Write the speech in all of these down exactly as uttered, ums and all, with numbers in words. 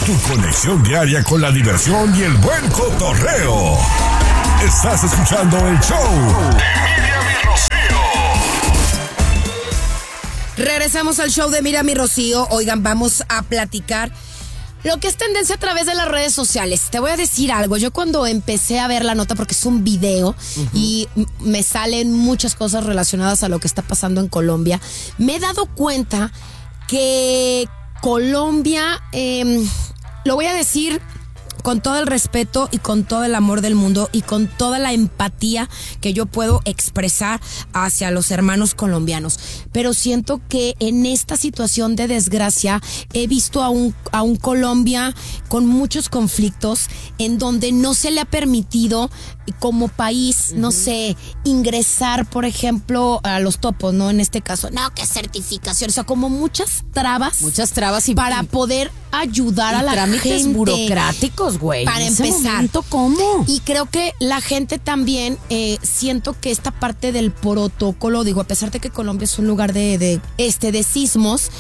Tu conexión diaria con la diversión y el buen cotorreo. Estás escuchando el show de Miriam y Rocío. Regresamos al show de Miriam y Rocío. Oigan, vamos a platicar lo que es tendencia a través de las redes sociales. Te voy a decir algo. Yo cuando empecé a ver la nota, porque es un video uh-huh. y me salen muchas cosas relacionadas a lo que está pasando en Colombia, me he dado cuenta que Colombia, eh, lo voy a decir con todo el respeto y con todo el amor del mundo y con toda la empatía que yo puedo expresar hacia los hermanos colombianos. Pero siento que en esta situación de desgracia he visto a un, a un Colombia con muchos conflictos en donde no se le ha permitido como país, uh-huh. no sé, ingresar, por ejemplo, a los topos, ¿no? En este caso, no, que certificación, o sea, como muchas trabas. Muchas trabas y para poder ayudar a la trámites gente. Trámites burocráticos, güey. Para empezar. Momento, ¿cómo? Y creo que la gente también, eh, siento que esta parte del protocolo, digo, a pesar de que Colombia es un lugar de, de, este, de sismos,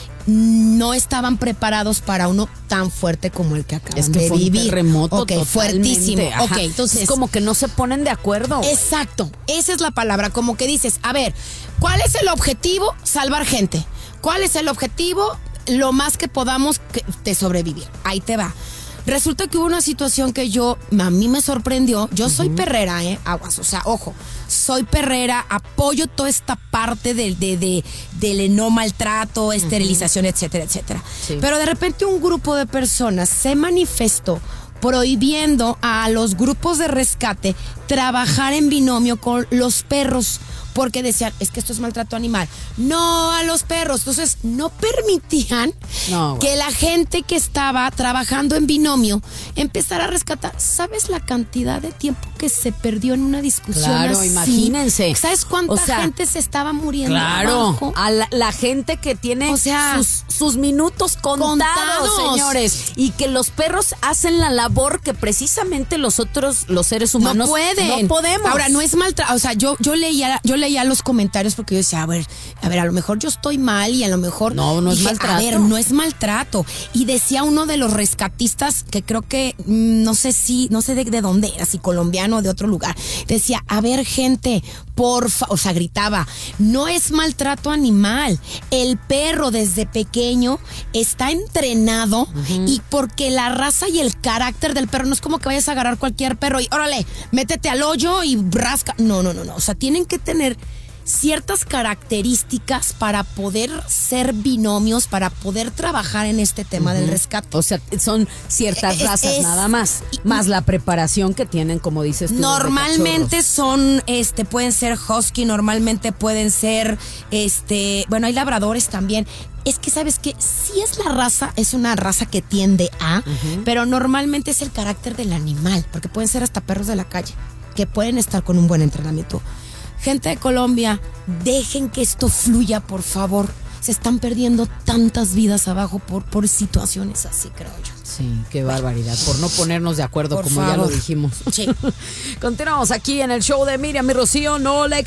no estaban preparados para uno tan fuerte como el que acaban es que de fue vivir. Un terremoto Ok, fuertísimo. Ajá. Ok, entonces. Es como que no se ponen de acuerdo. Exacto, esa es la palabra. Como que dices, a ver, ¿cuál es el objetivo? Salvar gente. ¿Cuál es el objetivo? Lo más que podamos que, de sobrevivir. Ahí te va. Resulta que hubo una situación que yo, a mí me sorprendió. Yo uh-huh. soy perrera, ¿eh? Aguas, o sea, ojo, soy perrera, apoyo toda esta parte de, de, de, del no maltrato, esterilización, uh-huh. etcétera, etcétera. Sí. Pero de repente un grupo de personas se manifestó prohibiendo a los grupos de rescate trabajar en binomio con los perros, porque decían, es que esto es maltrato animal. No a los perros. Entonces, no permitían no, bueno. que la gente que estaba trabajando en binomio empezara a rescatar. ¿Sabes la cantidad de tiempo que se perdió en una discusión claro, así? Imagínense. ¿Sabes cuánta o sea, gente se estaba muriendo claro, abajo? A la, la gente que tiene o sea, sus, sus minutos contados, contados, señores. Y que los perros hacen la labor que precisamente los otros, los seres humanos no pueden. No podemos. Ahora, no es maltrato. O sea, yo, yo leía, yo leía los comentarios porque yo decía, a ver, a ver, a lo mejor yo estoy mal y a lo mejor. No, no dije, es maltrato. A ver, no es maltrato. Y decía uno de los rescatistas, que creo que, no sé si, no sé de, de dónde era, si colombiano o de otro lugar. Decía, a ver, gente, porfa, o sea, gritaba, no es maltrato animal. El perro desde pequeño está entrenado uh-huh. y porque la raza y el carácter del perro no es como que vayas a agarrar cualquier perro y órale, métete al hoyo y rasca. No, no, no, no. O sea, tienen que tener ciertas características para poder ser binomios, para poder trabajar en este tema uh-huh. del rescate. O sea, son ciertas es, razas es, nada más, y, más la preparación que tienen, como dices tú. Normalmente son, este, pueden ser husky, normalmente pueden ser, este, bueno, hay labradores también. Es que, ¿sabes qué? Sí es la raza, es una raza que tiende a, uh-huh. pero normalmente es el carácter del animal, porque pueden ser hasta perros de la calle, que pueden estar con un buen entrenamiento. Gente de Colombia, dejen que esto fluya, por favor. Se están perdiendo tantas vidas abajo por, por situaciones así, creo yo. Sí, qué barbaridad. Por no ponernos de acuerdo, por como favor. Ya lo dijimos. Sí. Continuamos aquí en el show de Miriam y Rocío. No le